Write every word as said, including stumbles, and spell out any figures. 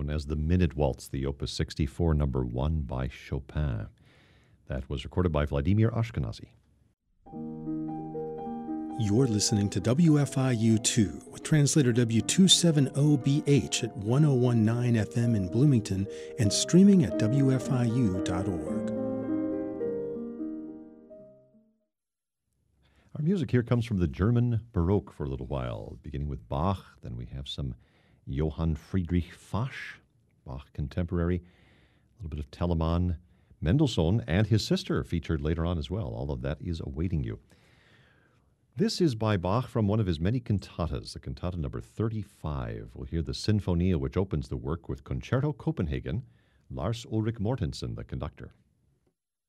known as the Minute Waltz, the Opus sixty-four, number one by Chopin. That was recorded by Vladimir Ashkenazy. You're listening to W F I U two with translator W two seventy B H at ten nineteen F M in Bloomington and streaming at W F I U dot org. Our music here comes from the German Baroque for a little while, beginning with Bach. Then we have some Johann Friedrich Fasch, Bach contemporary, a little bit of Telemann, Mendelssohn, and his sister featured later on as well. All of that is awaiting you. This is by Bach from one of his many cantatas, the cantata number thirty-five. We'll hear the Sinfonia, which opens the work with Concerto Copenhagen, Lars Ulrik Mortensen, the conductor.